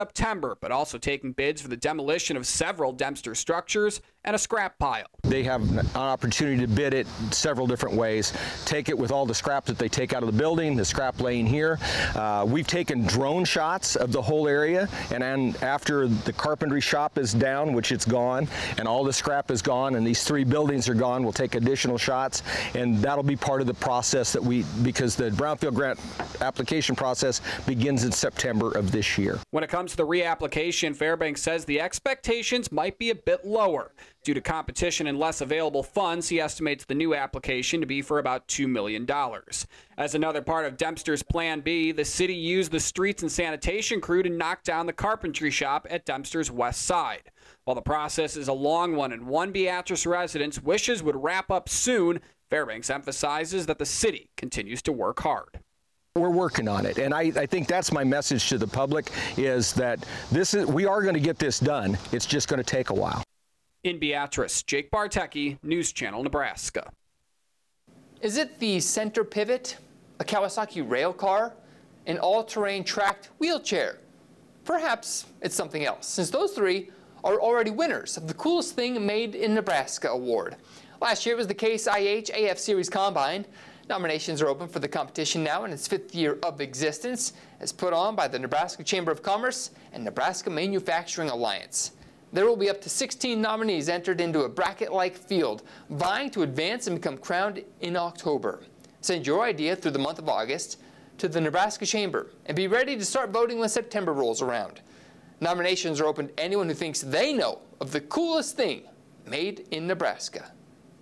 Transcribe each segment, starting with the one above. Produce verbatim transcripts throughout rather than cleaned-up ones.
September, but also taking bids for the demolition of several Dempster structures and a scrap pile. They have an opportunity to bid it several different ways. Take it with all the scrap that they take out of the building, the scrap laying here. Uh, we've taken drone shots of the whole area, and then after the carpentry shop is down, which it's gone, and all the scrap is gone, and these three buildings are gone, we'll take additional shots, and that'll be part of the process that we, because the Brownfield grant application process begins in September of this year. When it comes to the reapplication, Fairbanks says the expectations might be a bit lower. Due to competition and less available funds, he estimates the new application to be for about two million dollars. As another part of Dempster's Plan B, the city used the streets and sanitation crew to knock down the carpentry shop at Dempster's west side. While the process is a long one and one Beatrice residents wishes would wrap up soon, Fairbanks emphasizes that the city continues to work hard. We're working on it, and I, I think that's my message to the public, is that this is, we are going to get this done. It's just going to take a while. In Beatrice, Jake Bartecki, News Channel, Nebraska. Is it the center pivot, a Kawasaki rail car, an all-terrain tracked wheelchair? Perhaps it's something else, since those three are already winners of the Coolest Thing Made in Nebraska award. Last year was the Case I H A F Series Combine. Nominations are open for the competition now in its fifth year of existence, as put on by the Nebraska Chamber of Commerce and Nebraska Manufacturing Alliance. There will be up to sixteen nominees entered into a bracket-like field, vying to advance and become crowned in October. Send your idea through the month of August to the Nebraska Chamber and be ready to start voting when September rolls around. Nominations are open to anyone who thinks they know of the coolest thing made in Nebraska.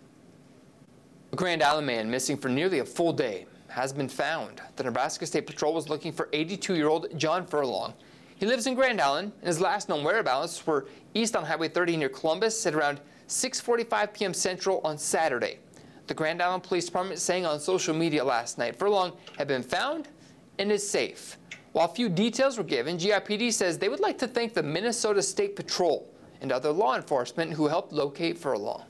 A Grand Island man missing for nearly a full day has been found. The Nebraska State Patrol was looking for eighty-two-year-old John Furlong. He lives in Grand Island, and his last known whereabouts were east on Highway thirty near Columbus at around six forty-five p m Central on Saturday. The Grand Island Police Department saying on social media last night Furlong had been found and is safe. While few details were given, G I P D says they would like to thank the Minnesota State Patrol and other law enforcement who helped locate Furlong.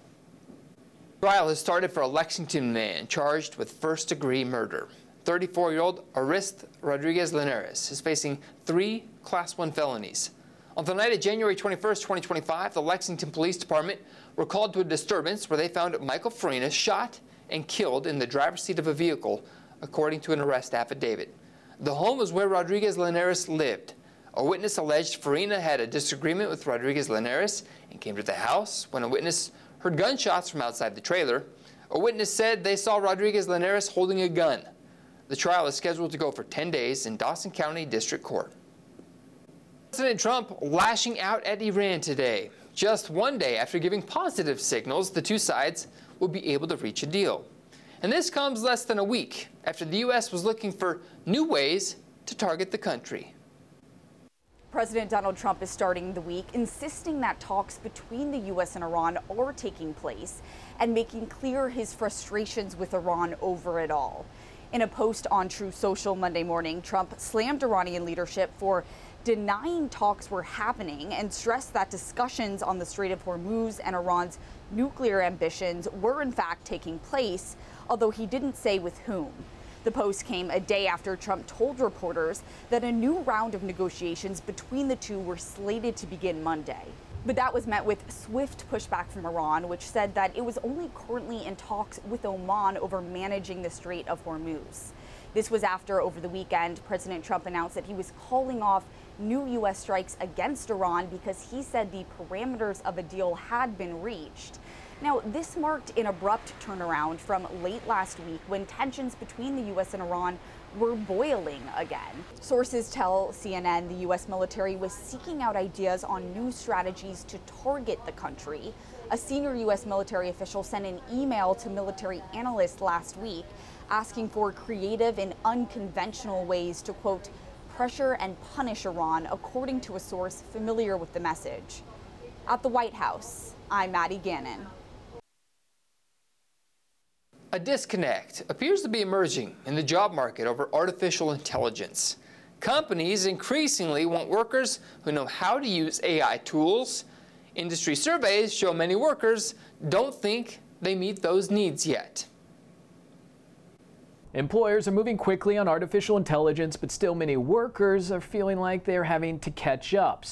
Trial has started for a Lexington man charged with first-degree murder. thirty-four-year-old Arist Rodriguez Linares is facing three Class one felonies. On the night of January twenty-first, twenty twenty-five, the Lexington Police Department were called to a disturbance where they found Michael Farina shot and killed in the driver's seat of a vehicle, according to an arrest affidavit. The home was where Rodriguez Linares lived. A witness alleged Farina had a disagreement with Rodriguez Linares and came to the house when a witness heard gunshots from outside the trailer. A witness said they saw Rodriguez Linares holding a gun. The trial is scheduled to go for ten days in Dawson County District Court. President Trump lashing out at Iran today. Just one day after giving positive signals, the two sides will be able to reach a deal. And this comes less than a week after the U S was looking for new ways to target the country. President Donald Trump is starting the week insisting that talks between the U S and Iran are taking place and making clear his frustrations with Iran over it all. In a post on Truth Social Monday morning, Trump slammed Iranian leadership for denying talks were happening and stressed that discussions on the Strait of Hormuz and Iran's nuclear ambitions were in fact taking place, although he didn't say with whom. The post came a day after Trump told reporters that a new round of negotiations between the two were slated to begin Monday. But that was met with swift pushback from Iran, which said that it was only currently in talks with Oman over managing the Strait of Hormuz. This was after, over the weekend, President Trump announced that he was calling off new U S strikes against Iran because he said the parameters of a deal had been reached. Now, this marked an abrupt turnaround from late last week when tensions between the U S and Iran were boiling again. Sources tell C N N the U S military was seeking out ideas on new strategies to target the country. A senior U S military official sent an email to military analysts last week asking for creative and unconventional ways to, quote, pressure and punish Iran, according to a source familiar with the message. At the White House, I'm Maddie Gannon. A disconnect appears to be emerging in the job market over artificial intelligence. Companies increasingly want workers who know how to use A I tools. Industry surveys show many workers don't think they meet those needs yet. Employers are moving quickly on artificial intelligence, but still many workers are feeling like they're having to catch up.